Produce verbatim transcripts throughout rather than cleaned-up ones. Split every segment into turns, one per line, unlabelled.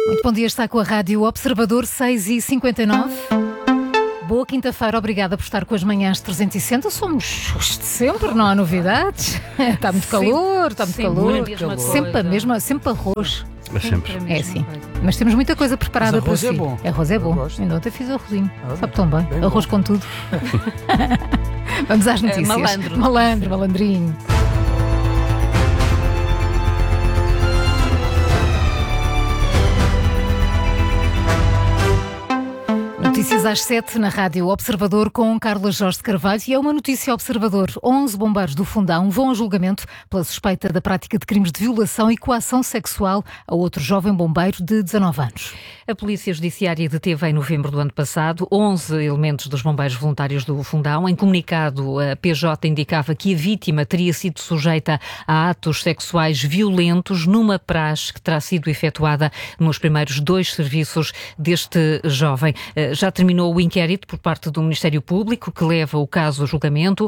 Muito bom dia, está com a Rádio Observador, seis e cinquenta e nove. Boa quinta-feira, obrigada por estar com as manhãs trezentos e sessenta. Somos os de sempre, não há novidades. Está muito calor, está muito calor. calor. Sempre a mesma, sempre arroz.
É sempre.
É assim. Mas temos muita coisa preparada para si.
Arroz é bom.
Arroz é bom. Ainda ontem fiz arrozinho. Ah, sabe tão bem. bem arroz bom. Com tudo. Vamos às notícias.
É, malandro.
Malandro, malandrinho. Notícias às sete na Rádio Observador com Carla Jorge de Carvalho e é uma notícia Observador. onze bombeiros do Fundão vão a julgamento pela suspeita da prática de crimes de violação e coação sexual a outro jovem bombeiro de dezanove anos.
A Polícia Judiciária deteve em novembro do ano passado onze elementos dos bombeiros voluntários do Fundão. Em comunicado, a P J indicava que a vítima teria sido sujeita a atos sexuais violentos numa praxe que terá sido efetuada nos primeiros dois serviços deste jovem. Já terminou o inquérito por parte do Ministério Público, que leva o caso a julgamento.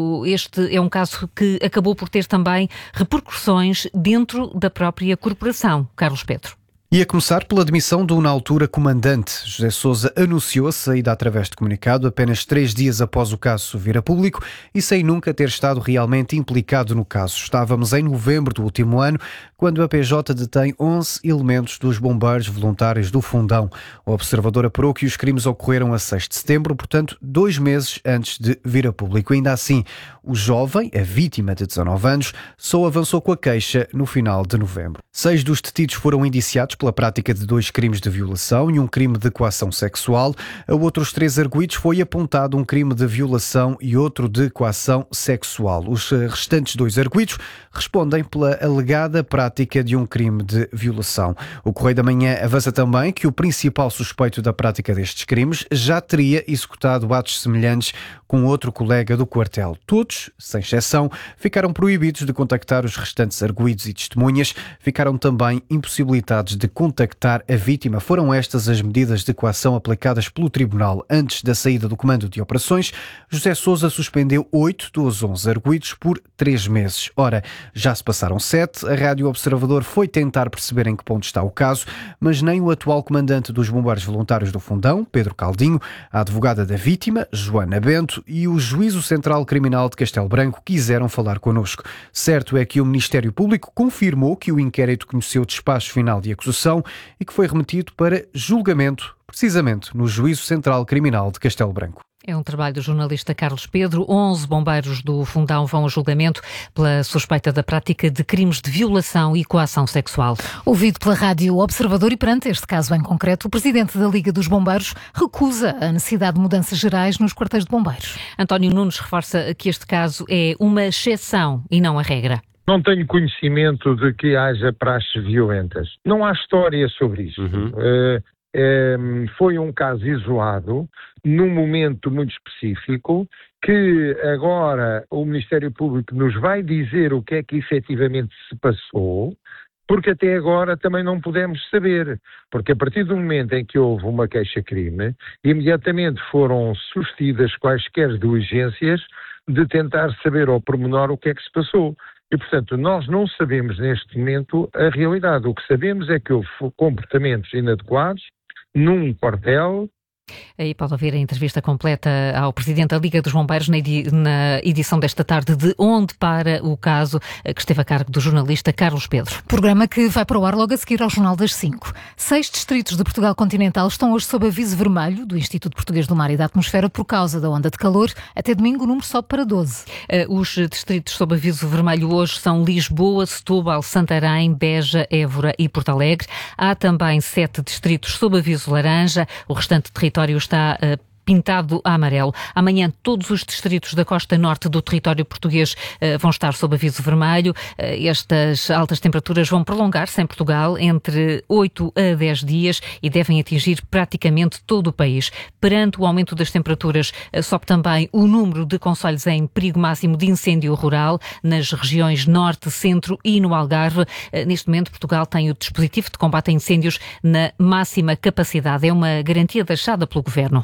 Este é um caso que acabou por ter também repercussões dentro da própria corporação. Carlos Pedro.
E a começar pela demissão do, na altura, comandante. José Sousa anunciou a saída através de comunicado apenas três dias após o caso vir a público e sem nunca ter estado realmente implicado no caso. Estávamos em novembro do último ano, quando a P J detém onze elementos dos bombeiros voluntários do Fundão. O observador apurou que os crimes ocorreram a seis de setembro, portanto, dois meses antes de vir a público. Ainda assim, o jovem, a vítima de dezanove anos, só avançou com a queixa no final de novembro. Seis dos detidos foram indiciados pela prática de dois crimes de violação e um crime de coação sexual. A outros três arguidos foi apontado um crime de violação e outro de coação sexual. Os restantes dois arguidos respondem pela alegada prática de um crime de violação. O Correio da Manhã avança também que o principal suspeito da prática destes crimes já teria executado atos semelhantes com outro colega do quartel. Todos, sem exceção, ficaram proibidos de contactar os restantes arguidos e testemunhas, ficaram também impossibilitados de contactar a vítima. Foram estas as medidas de coação aplicadas pelo Tribunal. Antes da saída do comando de operações, José Sousa suspendeu oito dos onze arguidos por três meses. Ora, já se passaram sete. A Rádio Observador foi tentar perceber em que ponto está o caso, mas nem o atual comandante dos bombeiros voluntários do Fundão, Pedro Caldinho, a advogada da vítima, Joana Bento, e o Juízo Central Criminal de Castelo Branco quiseram falar connosco. Certo é que o Ministério Público confirmou que o inquérito conheceu despacho final de acusação e que foi remetido para julgamento, precisamente no Juízo Central Criminal de Castelo Branco.
É um trabalho do jornalista Carlos Pedro. onze bombeiros do Fundão vão a julgamento pela suspeita da prática de crimes de violação e coação sexual.
Ouvido pela Rádio Observador e perante este caso em concreto, o presidente da Liga dos Bombeiros recusa a necessidade de mudanças gerais nos quartéis de bombeiros.
António Nunes reforça que este caso é uma exceção e não a regra.
Não tenho conhecimento de que haja praxes violentas. Não há história sobre isso. Uhum. Uh, um, foi um caso isolado, num momento muito específico, que agora o Ministério Público nos vai dizer o que é que efetivamente se passou, porque até agora também não pudemos saber. Porque a partir do momento em que houve uma queixa-crime, imediatamente foram sucedidas quaisquer diligências de tentar saber ao pormenor o que é que se passou. E, portanto, nós não sabemos neste momento a realidade. O que sabemos é que houve comportamentos inadequados num quartel.
Aí pode ouvir a entrevista completa ao Presidente da Liga dos Bombeiros na, edi- na edição desta tarde de Onde Para o Caso, que esteve a cargo do jornalista Carlos Pedro.
Programa que vai para o ar logo a seguir ao Jornal das cinco. Seis distritos de Portugal continental estão hoje sob aviso vermelho do Instituto Português do Mar e da Atmosfera por causa da onda de calor. Até domingo o número sobe para doze.
Os distritos sob aviso vermelho hoje são Lisboa, Setúbal, Santarém, Beja, Évora e Porto Alegre. Há também sete distritos sob aviso laranja. O restante território está uh, pintado a amarelo. Amanhã todos os distritos da costa norte do território português uh, vão estar sob aviso vermelho. Uh, estas altas temperaturas vão prolongar-se em Portugal entre oito a dez dias e devem atingir praticamente todo o país. Perante o aumento das temperaturas, uh, sobe também o número de concelhos em perigo máximo de incêndio rural nas regiões norte, centro e no Algarve. Uh, neste momento, Portugal tem o dispositivo de combate a incêndios na máxima capacidade. É uma garantia deixada pelo Governo.
O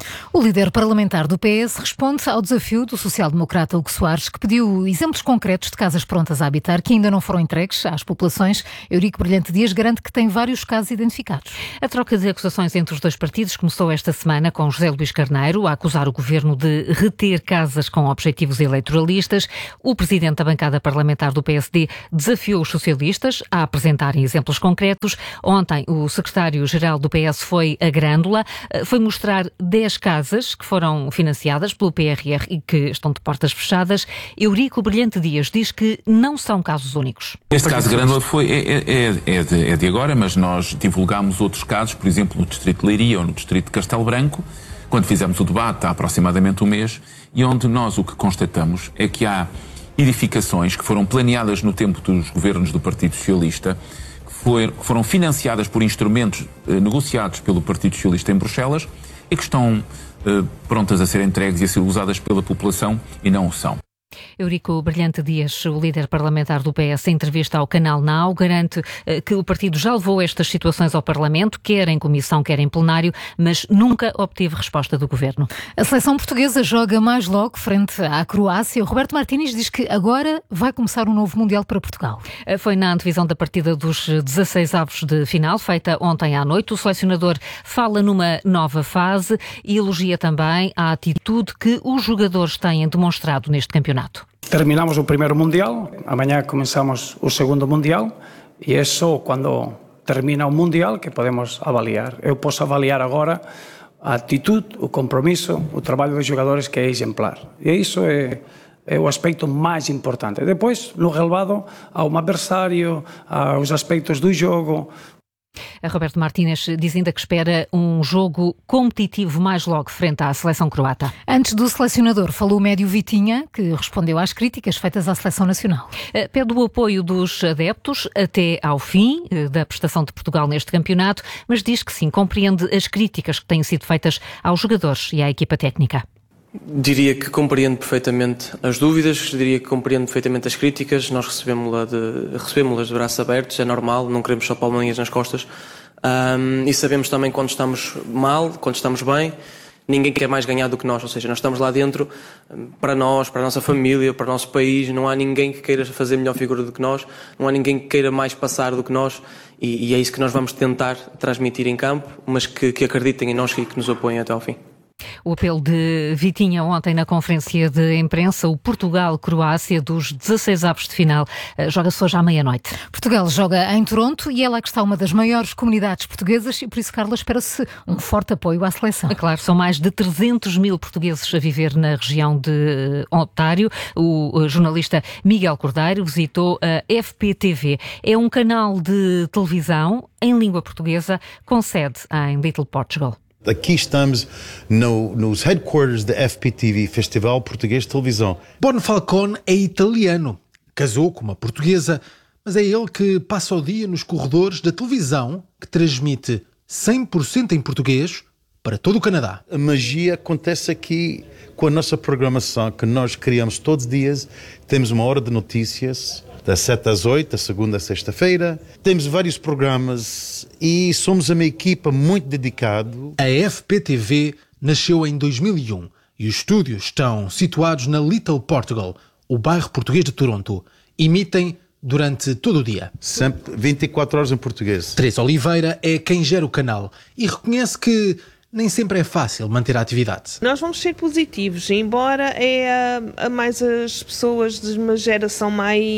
líder parlamentar do P S responde ao desafio do social-democrata Hugo Soares, que pediu exemplos concretos de casas prontas a habitar que ainda não foram entregues às populações. Eurico Brilhante Dias garante que tem vários casos identificados.
A troca de acusações entre os dois partidos começou esta semana com José Luís Carneiro a acusar o governo de reter casas com objetivos eleitoralistas. O presidente da bancada parlamentar do P S D desafiou os socialistas a apresentarem exemplos concretos. Ontem, o secretário-geral do P S foi a Grândola, foi mostrar dez casas que foram financiadas pelo P R R e que estão de portas fechadas. Eurico Brilhante Dias diz que não são casos únicos.
Este caso de Grândola foi, é, é, é, de, é de agora, mas nós divulgámos outros casos, por exemplo, no distrito de Leiria ou no distrito de Castelo Branco, quando fizemos o debate há aproximadamente um mês, e onde nós o que constatamos é que há edificações que foram planeadas no tempo dos governos do Partido Socialista, que foi, foram financiadas por instrumentos eh, negociados pelo Partido Socialista em Bruxelas, e que estão eh, prontas a ser entregues e a ser usadas pela população e não o são.
Eurico Brilhante Dias, o líder parlamentar do P S, em entrevista ao Canal Now, garante eh, que o partido já levou estas situações ao Parlamento, quer em comissão, quer em plenário, mas nunca obteve resposta do governo.
A seleção portuguesa joga mais logo frente à Croácia. O Roberto Martínez diz que agora vai começar um novo Mundial para Portugal.
Foi na antevisão da partida dos dezasseis avos de final, feita ontem à noite. O selecionador fala numa nova fase e elogia também a atitude que os jogadores têm demonstrado neste campeonato.
Terminamos o primeiro Mundial, amanhã começamos o segundo Mundial e é só quando termina o Mundial que podemos avaliar. Eu posso avaliar agora a atitude, o compromisso, o trabalho dos jogadores, que é exemplar. E isso é, é o aspecto mais importante. Depois, no relevado ao adversário, aos aspectos do jogo.
A Roberto Martínez diz ainda que espera um jogo competitivo mais logo frente à seleção croata.
Antes do selecionador, falou o médio Vitinha, que respondeu às críticas feitas à seleção nacional.
Pede o apoio dos adeptos até ao fim da prestação de Portugal neste campeonato, mas diz que sim, compreende as críticas que têm sido feitas aos jogadores e à equipa técnica.
Diria que compreendo perfeitamente as dúvidas, diria que compreendo perfeitamente as críticas. Nós recebemos-las de, recebemos de braços abertos, é normal, não queremos só palmadinhas nas costas. Um, e sabemos também quando estamos mal, quando estamos bem. Ninguém quer mais ganhar do que nós, ou seja, nós estamos lá dentro para nós, para a nossa família, para o nosso país. Não há ninguém que queira fazer melhor figura do que nós, não há ninguém que queira mais passar do que nós, e, e é isso que nós vamos tentar transmitir em campo, mas que, que acreditem em nós e que nos apoiem até ao fim.
O apelo de Vitinha ontem na conferência de imprensa, o Portugal-Croácia dos dezasseis avos de final, joga-se hoje à meia-noite.
Portugal joga em Toronto e é lá que está uma das maiores comunidades portuguesas e por isso, Carla, espera-se um forte apoio à seleção.
É claro, são mais de trezentos mil portugueses a viver na região de Ontário. O jornalista Miguel Cordeiro visitou a F P T V. É um canal de televisão em língua portuguesa com sede em Little Portugal.
Aqui estamos no, nos headquarters da F P T V, Festival Português de Televisão.
Bon Falcone é italiano, casou com uma portuguesa, mas é ele que passa o dia nos corredores da televisão que transmite cem por cento em português para todo o Canadá.
A magia acontece aqui com a nossa programação que nós criamos todos os dias. Temos uma hora de notícias, das sete às oito, da segunda a sexta-feira. Temos vários programas e somos uma equipa muito dedicada.
A F P T V nasceu em dois mil e um e os estúdios estão situados na Little Portugal, o bairro português de Toronto. Emitem durante todo o dia.
Sempre vinte e quatro horas em português.
Teresa Oliveira é quem gera o canal e reconhece que nem sempre é fácil manter a atividade.
Nós vamos ser positivos, embora é a, a mais as pessoas de uma geração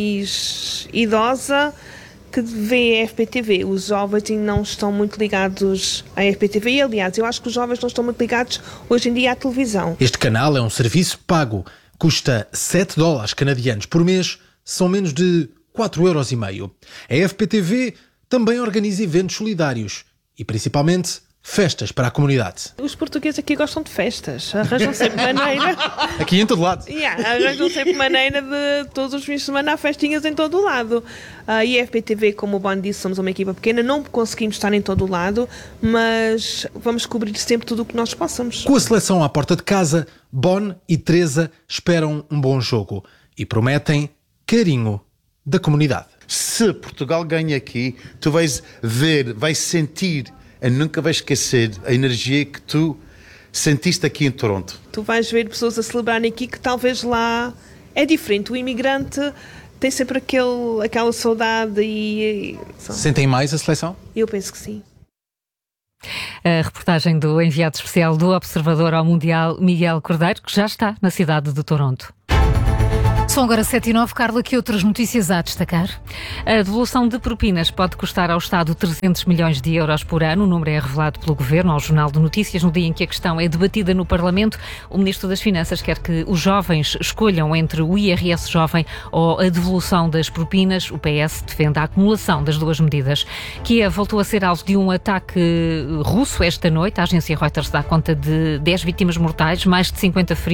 mais idosa que vê a F P T V. Os jovens não estão muito ligados à F P T V e, aliás, eu acho que os jovens não estão muito ligados hoje em dia à televisão.
Este canal é um serviço pago. Custa sete dólares canadianos por mês, são menos de quatro euros e meio. A F P T V também organiza eventos solidários e, principalmente, festas para a comunidade.
Os portugueses aqui gostam de festas, arranjam sempre maneira.
Aqui em todo lado.
Yeah, arranjam sempre maneira de todos os fins de semana há festinhas em todo o lado. Uh, e a F P T V, como o Bon disse, somos uma equipa pequena, não conseguimos estar em todo o lado, mas vamos cobrir sempre tudo o que nós possamos.
Com a seleção à porta de casa, Bon e Teresa esperam um bom jogo e prometem carinho da comunidade.
Se Portugal ganha aqui, tu vais ver, vais sentir, e nunca vais esquecer a energia que tu sentiste aqui em Toronto?
Tu vais ver pessoas a celebrarem aqui que talvez lá é diferente. O imigrante tem sempre aquele, aquela saudade e...
Sentem mais a seleção?
Eu penso que sim.
A reportagem do enviado especial do Observador ao Mundial, Miguel Cordeiro, que já está na cidade de Toronto.
São agora sete e nove. Carla, que outras notícias há a destacar?
A devolução de propinas pode custar ao Estado trezentos milhões de euros por ano. O número é revelado pelo Governo ao Jornal de Notícias no dia em que a questão é debatida no Parlamento. O Ministro das Finanças quer que os jovens escolham entre o I R S jovem ou a devolução das propinas. O P S defende a acumulação das duas medidas. Kiev voltou a ser alvo de um ataque russo esta noite. A agência Reuters dá conta de dez vítimas mortais, mais de cinquenta feridos.